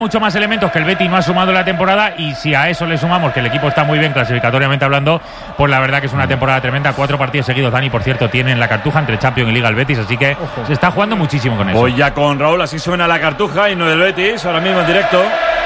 mucho más elementos que el Betis no ha sumado en la temporada, y si a eso le sumamos que el equipo está muy bien clasificatoriamente hablando, pues la verdad que es una temporada tremenda. 4 partidos seguidos, Dani, por cierto, tiene en la Cartuja entre Champions y Liga el Betis, así que se está jugando muchísimo con eso. Voy ya con Raúl, así suena la Cartuja y no el Betis, ahora mismo en directo.